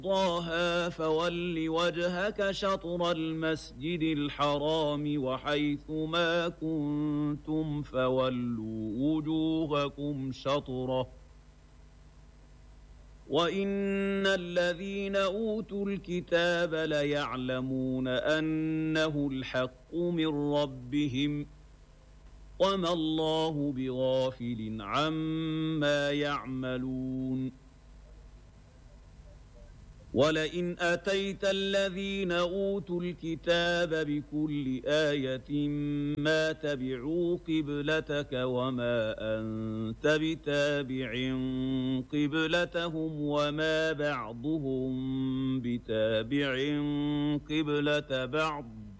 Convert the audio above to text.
ضاها فول وجهك شطر المسجد الحرام وحيث ما كنتم فولوا وجوهكم شطره وإن الذين أوتوا الكتاب ليعلمون أنه الحق من ربهم وما الله بغافل عما يعملون ولئن أتيت الذين أوتوا الكتاب بكل آية ما تبعوا قبلتك وما أنت بتابع قبلتهم وما بعضهم بتابع قبلة بعض